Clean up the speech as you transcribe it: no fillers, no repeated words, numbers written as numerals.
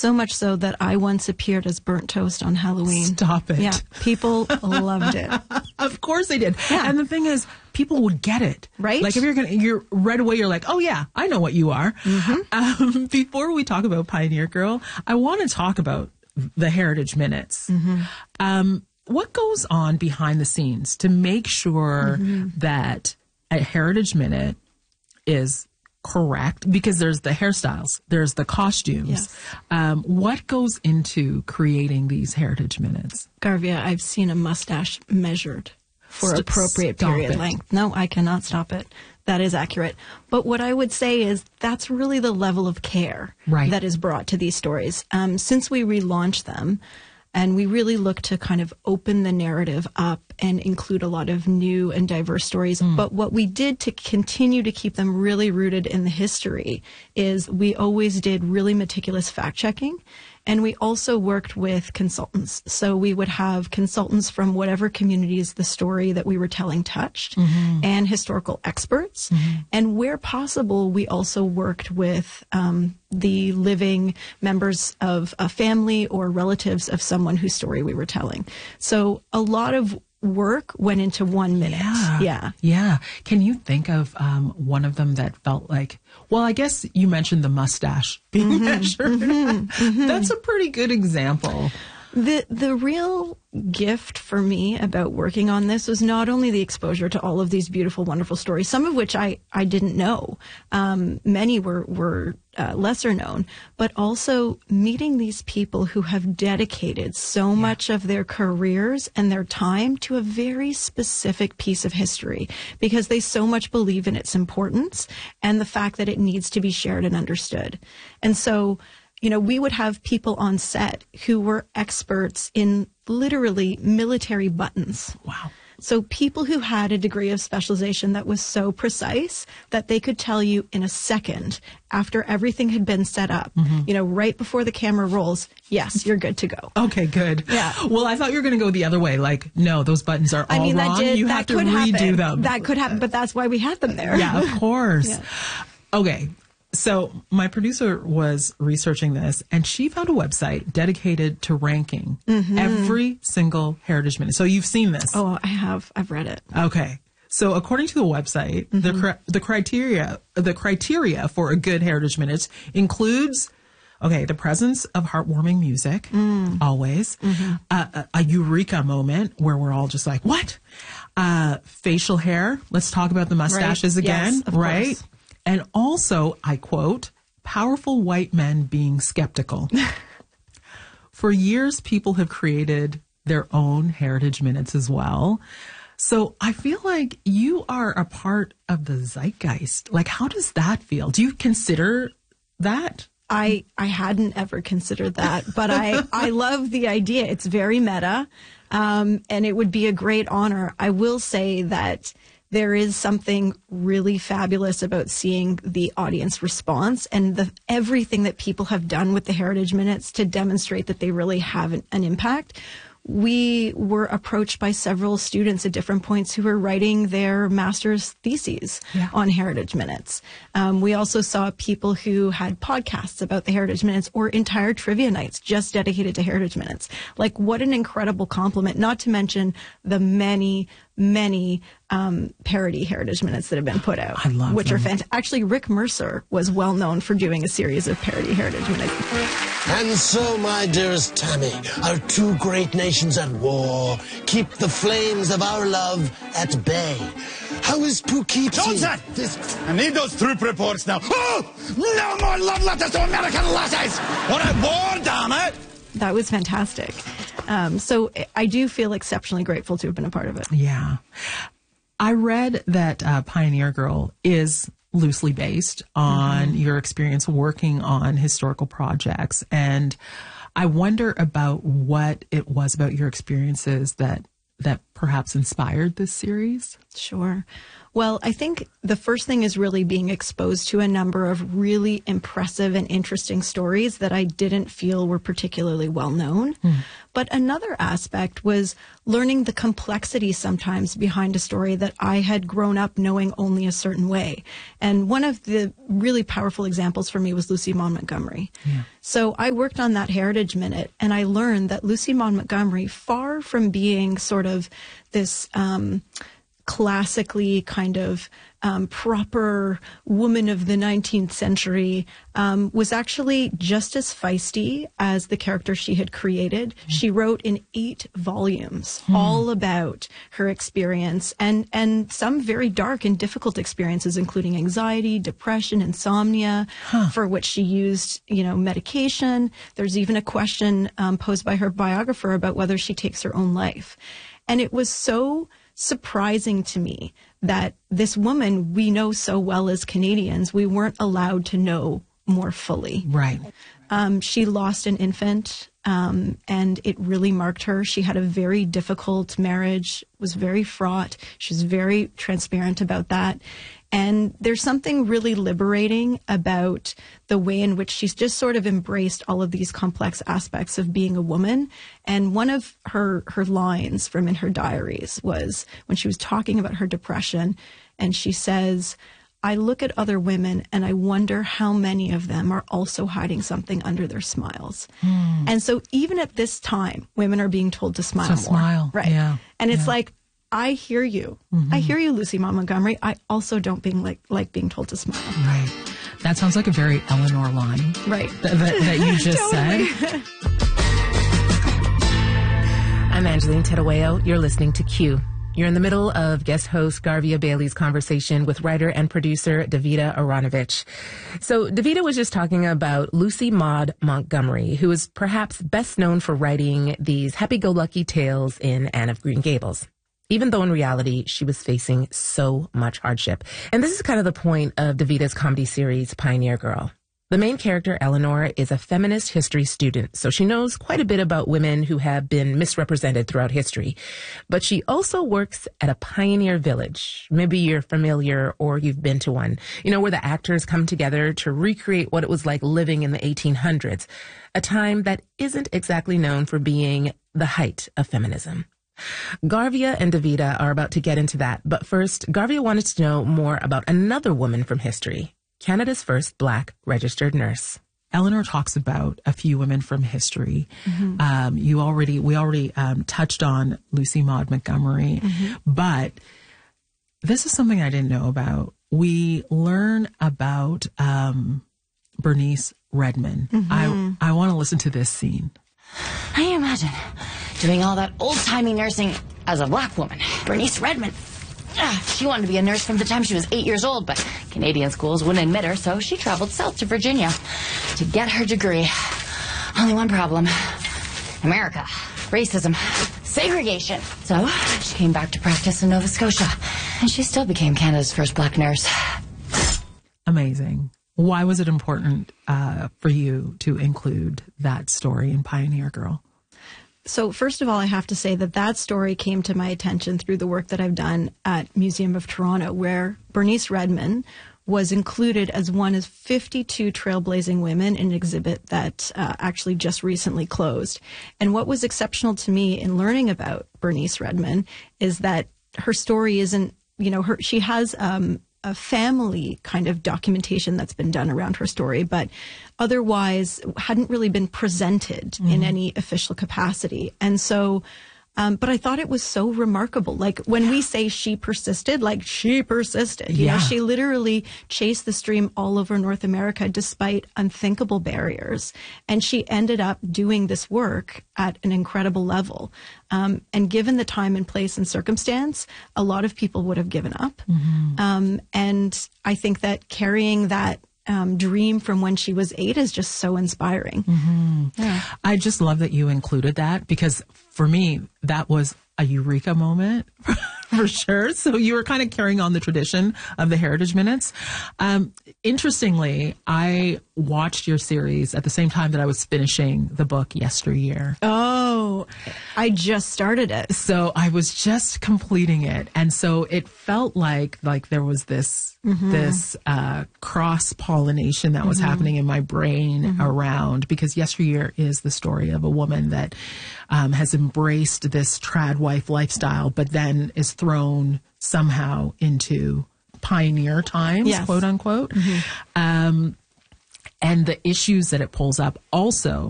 So much so that I once appeared as burnt toast on Halloween. Stop it. Yeah, people loved it. Of course they did. Yeah. And the thing is, people would get it. Right? Like if you're right away, you're like, oh yeah, I know what you are. Mm-hmm. Before we talk about Pioneer Girl, I want to talk about the Heritage Minutes. What goes on behind the scenes to make sure that a Heritage Minute is correct? Because there's the hairstyles, there's the costumes. Yes. What goes into creating these Heritage Minutes? Garvia, I've seen a mustache measured for appropriate Stop period it. length. No, I cannot stop it. That is accurate. But what I would say is that's really the level of care Right. that is brought to these stories. Since we relaunched them, and we really look to kind of open the narrative up and include a lot of new and diverse stories. But what we did to continue to keep them really rooted in the history is we always did really meticulous fact checking. And we also worked with consultants. So we would have consultants from whatever communities the story that we were telling touched and historical experts. And where possible, we also worked with the living members of a family or relatives of someone whose story we were telling. So a lot of work went into 1 minute. Yeah. Can you think of one of them that felt like, well, I guess you mentioned the mustache being measured. That's a pretty good example. The real gift for me about working on this was not only the exposure to all of these beautiful, wonderful stories, some of which I didn't know. Many were lesser known, but also meeting these people who have dedicated so much of their careers and their time to a very specific piece of history because they so much believe in its importance and the fact that it needs to be shared and understood. And so, you know, we would have people on set who were experts in literally military buttons. Wow. So people who had a degree of specialization that was so precise that they could tell you in a second after everything had been set up, you know, right before the camera rolls, yes, you're good to go. Okay, good. Yeah. Well, I thought you were going to go the other way. Like, no, those buttons are all wrong. You have to redo them. That could happen, but that's why we had them there. Yeah, of course. Yeah. Okay. So my producer was researching this and she found a website dedicated to ranking every single Heritage Minute. So you've seen this. Oh, I have. I've read it. Okay. So according to the website, the criteria for a good Heritage Minute includes, the presence of heartwarming music, always, a eureka moment where we're all just like, what? Facial hair. Let's talk about the mustaches again, Yes, of right? course. And also, I quote, powerful white men being skeptical. For years, people have created their own Heritage Minutes as well. So I feel like you are a part of the zeitgeist. Like, how does that feel? Do you consider that? I hadn't ever considered that, but I love the idea. It's very meta, and it would be a great honor. I will say that there is something really fabulous about seeing the audience response and everything that people have done with the Heritage Minutes to demonstrate that they really have an impact. We were approached by several students at different points who were writing their master's theses on Heritage Minutes. We also saw people who had podcasts about the Heritage Minutes or entire trivia nights just dedicated to Heritage Minutes. Like, what an incredible compliment, not to mention the many parody Heritage Minutes that have been put out, I love which them. are fantastic. Actually, Rick Mercer was well known for doing a series of parody Heritage Minutes. And so, my dearest Tammy, our two great nations at war keep the flames of our love at bay. How is Pukiti? Johnson! I need those troop reports now. Oh! No more love letters to American lasses! We're at war, damn it! That was fantastic. So I do feel exceptionally grateful to have been a part of it. Yeah. I read that Pioneer Girl is loosely based on your experience working on historical projects. And I wonder about what it was about your experiences that perhaps inspired this series? Sure. Well, I think the first thing is really being exposed to a number of really impressive and interesting stories that I didn't feel were particularly well known. But another aspect was learning the complexity sometimes behind a story that I had grown up knowing only a certain way. And one of the really powerful examples for me was Lucy Maud Montgomery. So I worked on that Heritage Minute, and I learned that Lucy Maud Montgomery, far from being sort of this classically kind of proper woman of the 19th century, was actually just as feisty as the character she had created. She wrote in 8 volumes all about her experience and some very dark and difficult experiences, including anxiety, depression, insomnia, for which she used, medication. There's even a question posed by her biographer about whether she takes her own life. And it was so surprising to me that this woman we know so well as Canadians, we weren't allowed to know more fully. Right. She lost an infant, and it really marked her. She had a very difficult marriage, was very fraught. She was very transparent about that. And there's something really liberating about the way in which she's just sort of embraced all of these complex aspects of being a woman. And one of her lines from in her diaries was when she was talking about her depression, and she says, "I look at other women and I wonder how many of them are also hiding something under their smiles." And so even at this time, women are being told to smile more. Smile. Right. Yeah. And it's like, I hear you. I hear you, Lucy Maud Montgomery. I also don't like being told to smile. Right. That sounds like a very Eleanor line. Right. That you just said. I'm Angeline Terueo. You're listening to Q. You're in the middle of guest host Garvia Bailey's conversation with writer and producer Davida Aranovich. So Davida was just talking about Lucy Maud Montgomery, who is perhaps best known for writing these happy-go-lucky tales in Anne of Green Gables, even though in reality she was facing so much hardship. And this is kind of the point of Davida's comedy series, Pioneer Girl. The main character, Eleanor, is a feminist history student, so she knows quite a bit about women who have been misrepresented throughout history. But she also works at a pioneer village. Maybe you're familiar or you've been to one, where the actors come together to recreate what it was like living in the 1800s, a time that isn't exactly known for being the height of feminism. Garvia and Davida are about to get into that, but first, Garvia wanted to know more about another woman from history, Canada's first Black registered nurse. Eleanor talks about a few women from history. We already touched on Lucy Maud Montgomery, but this is something I didn't know about. We learn about Bernice Redman. I want to listen to this scene. Can you imagine doing all that old-timey nursing as a Black woman? Bernice Redman. She wanted to be a nurse from the time she was 8 years old, but Canadian schools wouldn't admit her, so she traveled south to Virginia to get her degree. Only one problem. America. Racism. Segregation. So she came back to practice in Nova Scotia, and she still became Canada's first Black nurse. Amazing. Why was it important for you to include that story in Pioneer Girl? So first of all, I have to say that story came to my attention through the work that I've done at Museum of Toronto, where Bernice Redman was included as one of 52 trailblazing women in an exhibit that actually just recently closed. And what was exceptional to me in learning about Bernice Redman is that her story isn't, she has a family kind of documentation that's been done around her story, but otherwise hadn't really been presented in any official capacity. And so, but I thought it was so remarkable. Like when we say she persisted, she persisted. You know, she literally chased the stream all over North America despite unthinkable barriers. And she ended up doing this work at an incredible level. And given the time and place and circumstance, a lot of people would have given up. And I think that carrying that dream from when she was 8 is just so inspiring. I just love that you included that, because for me, that was a eureka moment for sure. So you were kind of carrying on the tradition of the Heritage Minutes. Interestingly, I watched your series at the same time that I was finishing the book Yesteryear. Oh, I just started it. So I was just completing it. And so it felt like there was this cross-pollination that was happening in my brain around, because Yesteryear is the story of a woman that has embraced this trad wife lifestyle, but then is thrown somehow into pioneer times, quote unquote. And the issues that it pulls up also